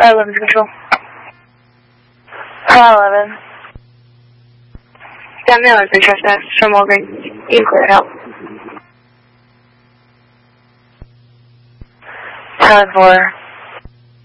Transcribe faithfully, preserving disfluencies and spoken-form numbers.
eleven Control. Hi, eleven. Got mail in for trespass from Walgreens. You can clear it out. Ten four.